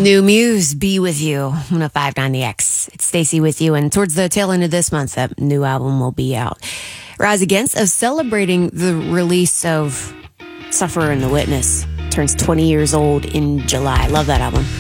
New Muse, Be With You, on a 590X. It's Stacey with you, and towards the tail end of this month, that new album will be out. Rise Against is celebrating the release of Sufferer and the Witness. Turns 20 years old in July. Love that album.